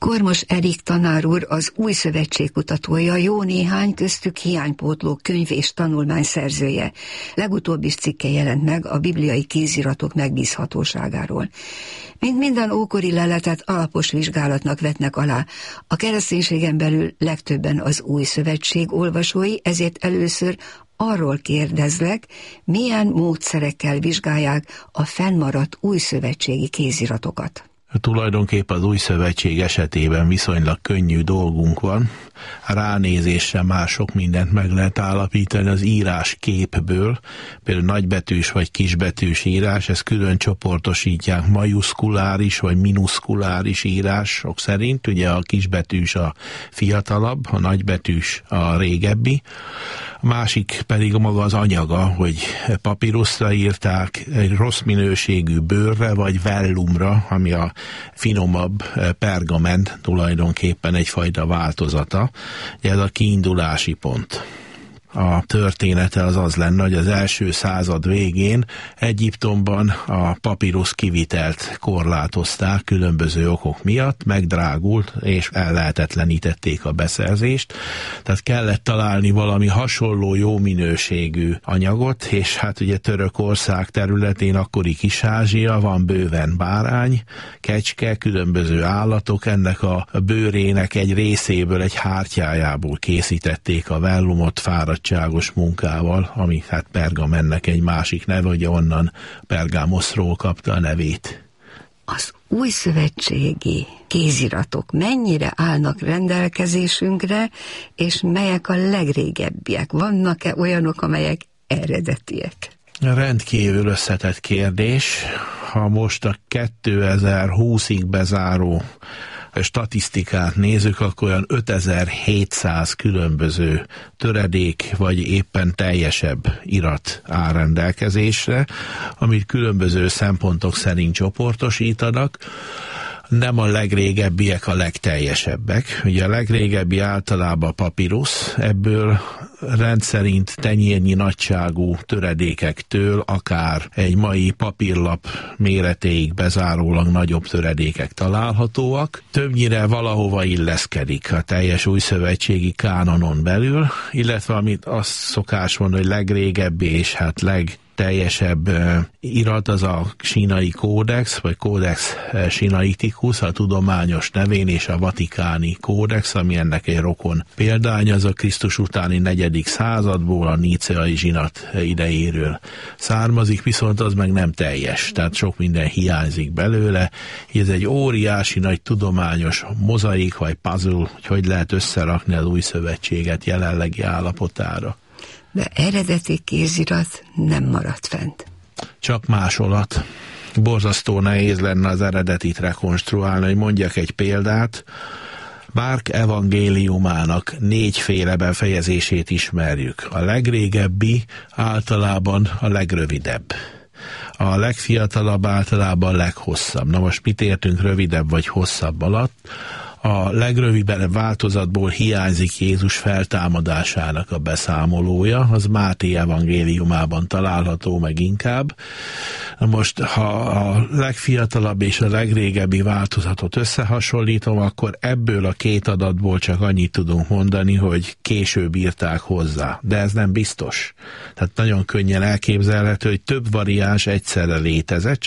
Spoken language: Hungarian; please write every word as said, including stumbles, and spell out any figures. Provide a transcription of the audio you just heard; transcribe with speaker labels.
Speaker 1: Kormos Erik tanár úr az Új Szövetség kutatója, jó néhány, köztük hiánypótló könyv és tanulmány szerzője. Legutóbb is cikke jelent meg a bibliai kéziratok megbízhatóságáról. Mint minden ókori leletet alapos vizsgálatnak vetnek alá. A kereszténységen belül legtöbben az Új Szövetség olvasói, ezért először arról kérdezlek, milyen módszerekkel vizsgálják a fennmaradt újszövetségi kéziratokat.
Speaker 2: Tulajdonképpen az Új Szövetség esetében viszonylag könnyű dolgunk van. Ránézésre már sok mindent meg lehet állapítani az írás képből, például nagybetűs vagy kisbetűs írás, ezt külön csoportosítják majuszkuláris vagy minuszkuláris írások szerint, ugye a kisbetűs a fiatalabb, a nagybetűs a régebbi, a másik pedig maga az anyaga, hogy papiruszra írták, egy rossz minőségű bőrre vagy vellumra, ami a finomabb pergament, tulajdonképpen egyfajta változata. Ez a kiindulási pont. A története az az lenne, hogy az első század végén Egyiptomban a papirusz kivitelt korlátozták különböző okok miatt, megdrágult és ellehetetlenítették a beszerzést, tehát kellett találni valami hasonló jó minőségű anyagot, és hát ugye Törökország területén, akkori Kis-Ázsia, van bőven bárány, kecske, különböző állatok, ennek a bőrének egy részéből, egy hártyájából készítették a vellumot fáradt munkával, ami hát pergamennek egy másik neve, ugye onnan Pergamoszról kapta a nevét.
Speaker 1: Az újszövetségi kéziratok mennyire állnak rendelkezésünkre, és melyek a legrégebbiek? Vannak-e olyanok, amelyek eredetiek?
Speaker 2: Rendkívül összetett kérdés. Ha most a kétezer-húszig bezáró statisztikát nézzük, akkor olyan ötezer-hétszáz különböző töredék, vagy éppen teljesebb irat áll rendelkezésre, amit különböző szempontok szerint csoportosítanak. Nem a legrégebbiek a legteljesebbek. Ugye a legrégebbi általában a papirusz, ebből rendszerint tenyérnyi nagyságú töredékektől akár egy mai papírlap méretéig bezárólag nagyobb töredékek találhatóak. Többnyire valahova illeszkedik a teljes újszövetségi kánonon belül, illetve amit azt szokás mondani, hogy legrégebbi és hát leg teljesebb uh, irat az a sínai kódex, vagy Codex Sinaiticus, a tudományos nevén, és a vatikáni kódex, ami ennek egy rokon példánya, az a Krisztus utáni negyedik századból, a níceai zsinat idejéről származik, viszont az meg nem teljes, tehát sok minden hiányzik belőle. Ez egy óriási nagy tudományos mozaik, vagy puzzle, hogy hogy lehet összerakni az új szövetséget jelenlegi állapotára.
Speaker 1: De eredeti kézirat nem maradt fent.
Speaker 2: Csak másolat. Borzasztó nehéz lenne az eredetit rekonstruálni, hogy mondjak egy példát. Márk evangéliumának négyféle befejezését ismerjük. A legrégebbi általában a legrövidebb. A legfiatalabb általában a leghosszabb. Na most mit értünk rövidebb vagy hosszabb alatt? A legrövidebb változatból hiányzik Jézus feltámadásának a beszámolója, az Máté evangéliumában található meg inkább. Most, ha a legfiatalabb és a legrégebbi változatot összehasonlítom, akkor ebből a két adatból csak annyit tudunk mondani, hogy később írták hozzá, de ez nem biztos. Tehát nagyon könnyen elképzelhető, hogy több variáns egyszerre létezett,